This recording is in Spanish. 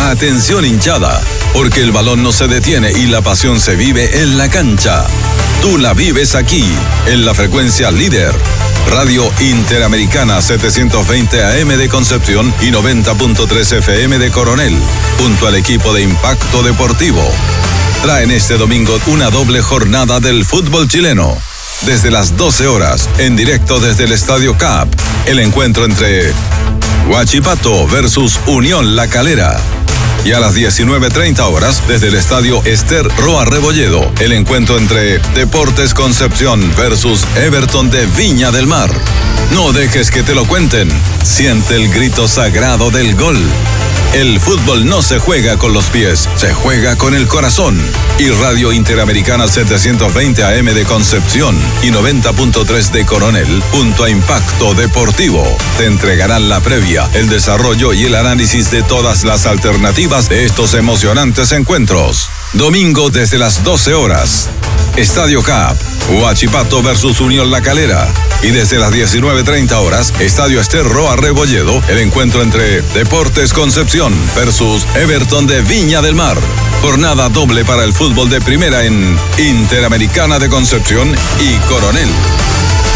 Atención hinchada, porque el balón no se detiene y la pasión se vive en la cancha. Tú la vives aquí, en la frecuencia líder. Radio Interamericana 720 AM de Concepción y 90.3 FM de Coronel, junto al equipo de Impacto Deportivo. Traen este domingo una doble jornada del fútbol chileno. Desde las 12 horas, en directo desde el Estadio CAP, el encuentro entre Huachipato versus Unión La Calera. Y a las 19:30 horas, desde el Estadio Ester Roa Rebolledo, el encuentro entre Deportes Concepción versus Everton de Viña del Mar. No dejes que te lo cuenten. Siente el grito sagrado del gol. El fútbol no se juega con los pies, se juega con el corazón. Y Radio Interamericana 720 AM de Concepción y 90.3 de Coronel, junto a Impacto Deportivo, te entregarán la previa, el desarrollo y el análisis de todas las alternativas de estos emocionantes encuentros. Domingo desde las 12 horas. Estadio CAP, Huachipato versus Unión La Calera. Y desde las 19:30 horas, Estadio Ester Roa Rebolledo, el encuentro entre Deportes Concepción versus Everton de Viña del Mar. Jornada doble para el fútbol de primera en Interamericana de Concepción y Coronel.